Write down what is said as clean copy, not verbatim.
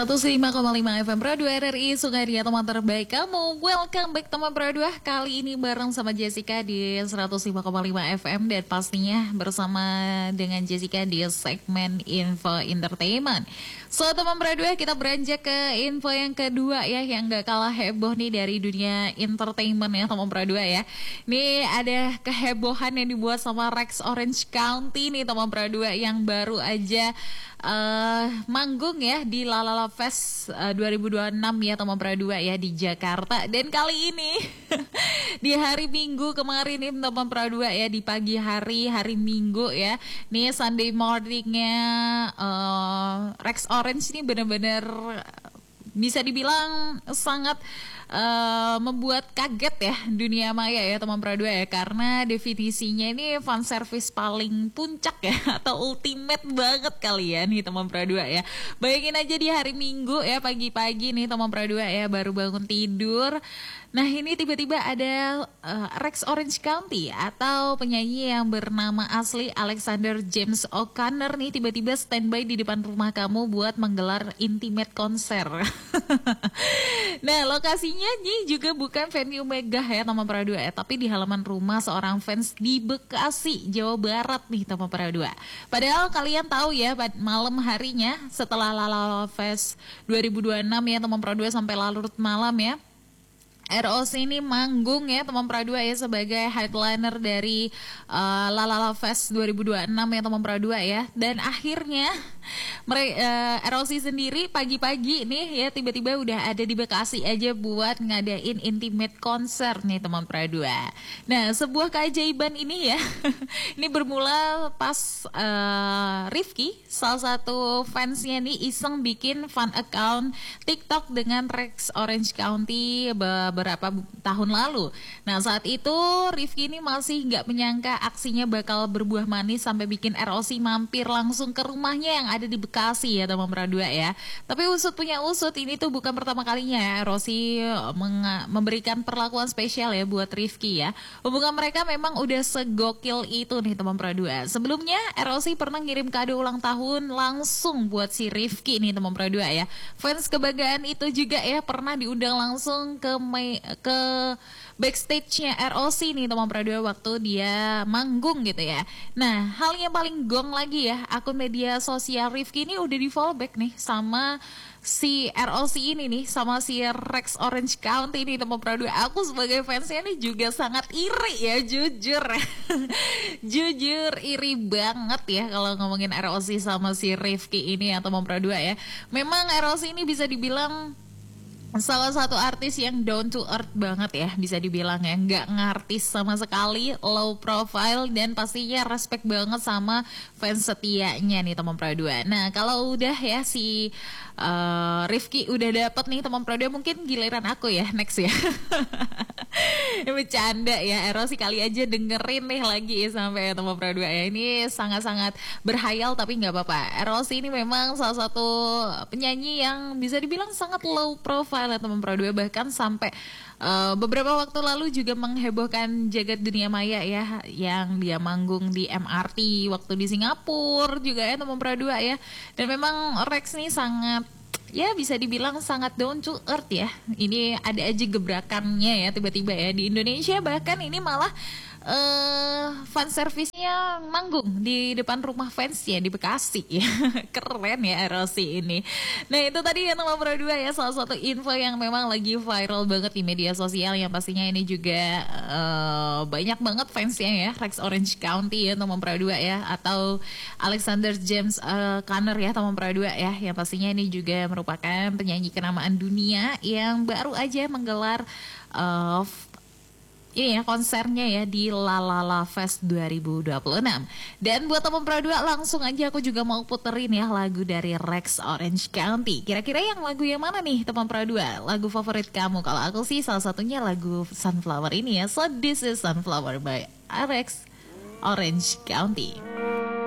105,5 FM Pro 2 RRI Sungai teman terbaik kamu. Welcome back teman Pro 2. Kali ini bareng sama Jessica di 105,5 FM. Dan pastinya bersama dengan Jessica di segmen Info Entertainment. So teman Pro 2, kita beranjak ke info yang kedua ya, yang gak kalah heboh nih dari dunia entertainment ya teman Pro 2 ya. Nih ada kehebohan yang dibuat sama Rex Orange County nih teman Pro 2, yang baru aja manggung ya di Lalala Fest 2026 ya teman Pro 2 ya di Jakarta. Dan kali ini di hari Minggu kemarin nih teman Pro 2 ya, di pagi hari Minggu ya, nih Sunday morningnya Rex Orange ini benar-benar bisa dibilang sangat membuat kaget ya dunia maya ya teman Pro 2 ya, karena definisinya ini fan service paling puncak ya atau ultimate banget kalian nih teman Pro 2 ya. Bayangin aja di hari Minggu ya, pagi-pagi nih teman Pro 2 ya, baru bangun tidur. Nah ini tiba-tiba ada Rex Orange County atau penyanyi yang bernama asli Alexander James O'Connor nih tiba-tiba standby di depan rumah kamu buat menggelar intimate konser. Nah lokasinya ini juga bukan venue megah ya teman Pro 2 ya, tapi di halaman rumah seorang fans di Bekasi, Jawa Barat nih teman Pro 2. Padahal kalian tahu ya, malam harinya setelah Lalala Fest 2026 ya teman Pro 2 sampai larut malam ya, ROC ini manggung ya teman Pro 2 ya sebagai headliner dari Lalala Fest 2026 ya teman Pro 2 ya. Dan akhirnya ROC sendiri pagi-pagi nih ya tiba-tiba udah ada di Bekasi aja buat ngadain intimate konser nih teman Pro 2. Nah sebuah keajaiban ini ya ini bermula pas Rifki, salah satu fansnya nih, iseng bikin fan account TikTok dengan Rex Orange County beberapa tahun lalu. Nah saat itu Rifki ini masih nggak menyangka aksinya bakal berbuah manis sampai bikin ROC mampir langsung ke rumahnya yang ada di Bekasi ya teman Pro 2 ya. Tapi usut punya usut, ini tuh bukan pertama kalinya ya ROC memberikan perlakuan spesial ya buat Rifki ya. Hubungan mereka memang udah segokil itu nih teman Pro 2. Sebelumnya ROC pernah ngirim kado ulang tahun langsung buat si Rifki nih teman Pro 2 ya. Fans kebanggaan itu juga ya pernah diundang langsung ke backstage-nya ROC nih teman Pro 2 waktu dia manggung gitu ya. Nah hal yang paling gong lagi ya, akun media sosial Rifki ini udah di follow back nih sama si ROC ini nih, sama si Rex Orange County ini teman Pro 2. Aku sebagai fansnya nih juga sangat iri ya, jujur jujur iri banget ya kalau ngomongin ROC sama si Rifki ini ya teman Pro 2 ya. Memang ROC ini bisa dibilang salah satu artis yang down to earth banget ya, bisa dibilang ya, nggak ngartis sama sekali, low profile, dan pastinya respect banget sama fans setianya nih teman Pro 2. Nah kalau udah ya si Rifki udah dapet nih teman Pro 2, mungkin giliran aku ya next ya. Bercanda ya, Eros kali aja dengerin nih lagi ya sampai ya teman Pro 2 ya. Ini sangat-sangat berhayal tapi nggak apa-apa. Eros ini memang salah satu penyanyi yang bisa dibilang sangat low profile ya teman Pro 2, bahkan sampai beberapa waktu lalu juga menghebohkan jagat dunia maya ya, yang dia manggung di MRT waktu di Singapura juga ya teman Pro 2 ya. Dan memang Rex nih sangat, ya bisa dibilang sangat down to earth ya. Ini ada aja gebrakannya ya tiba-tiba ya. Di Indonesia bahkan ini malah fan service-nya manggung di depan rumah fans ya di Bekasi ya. Keren ya ROC ini. Nah itu tadi yang nomor 2 ya, salah satu info yang memang lagi viral banget di media sosial, yang pastinya ini juga banyak banget fansnya ya, Rex Orange County ya nomor 2 ya, atau Alexander James O'Connor ya nomor 2 ya, yang pastinya ini juga merupakan penyanyi kenamaan dunia yang baru aja menggelar ini ya konsernya ya di Lalala Fest 2026. Dan buat teman Pro 2 langsung aja aku juga mau puterin ya lagu dari Rex Orange County. Kira-kira yang lagu yang mana nih teman Pro 2? Lagu favorit kamu? Kalau aku sih salah satunya lagu Sunflower ini ya. So this is Sunflower by Rex Orange County.